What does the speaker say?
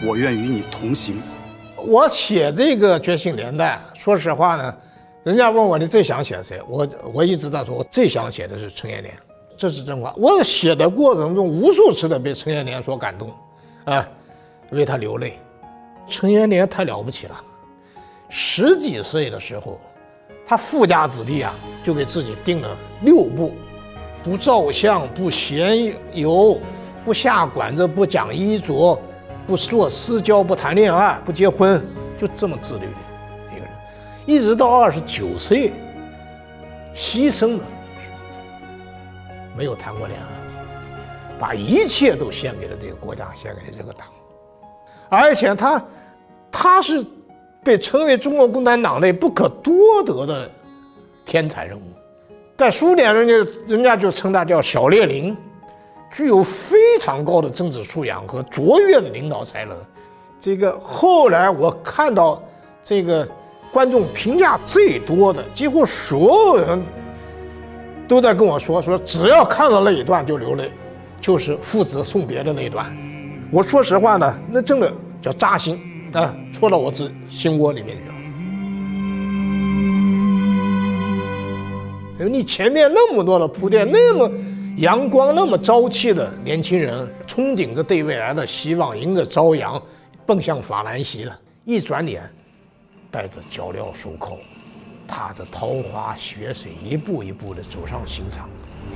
我愿与你同行。 我写这个《觉醒年代》，说实话呢，人家问我你最想写谁，我一直在说，我最想写的是陈延年，这是真话。我写的过程中，无数次的被陈延年所感动，为他流泪。陈延年太了不起了，10几岁的时候，他富家子弟啊，就给自己定了6不：不照相，不闲游，不下馆子，不讲衣着，不做私交，不谈恋爱，不结婚，就这么自律的一个人，一直到29岁牺牲了，没有谈过恋爱，把一切都献给了这个国家，献给了这个党，而且他是被称为中国共产党内不可多得的天才人物，在苏联人家就称他叫小列宁，具有非常高的政治素养和卓越的领导才能。这个后来我看到这个观众评价最多的，几乎所有人都在跟我说只要看到那一段就流泪，就是父子送别的那一段。我说实话呢，那真的叫扎心啊，戳到我心窝里面去了。你前面那么多的铺垫，那么阳光那么朝气的年轻人，憧憬着对未来的希望，迎着朝阳奔向法兰西了，一转脸带着脚镣手铐，踏着桃花血水，一步一步地走上刑场。